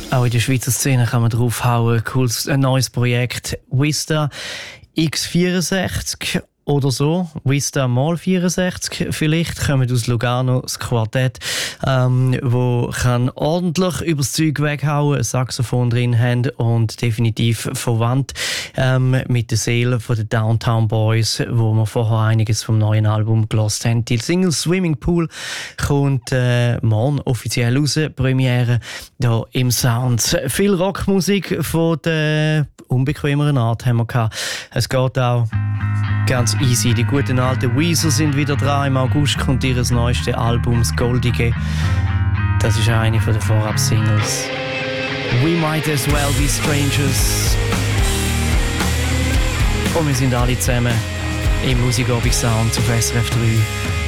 Auch in der Schweizer Szene kann man draufhauen. Cooles, ein neues Projekt. Vista X64 oder so. Vista mal 64 vielleicht. Kommt aus Lugano, das Quartett, wo kann ordentlich übers Zeug weghauen, ein Saxophon drin haben und definitiv verwandt mit der Seele von den Downtown Boys, wo wir vorher einiges vom neuen Album gehört haben. Die Single Swimming Pool kommt morgen offiziell raus, Premiere hier im Sound. Viel Rockmusik von der unbequemeren Art haben wir gehabt. Es geht auch ganz easy. Die guten alten Weezer sind wieder dran. Im August kommt ihr neuestes Album, das Goldige. Das ist eine der Vorab-Singles. We Might As Well Be Strangers. Und wir sind alle zusammen im Musikobig Sound auf SRF 3.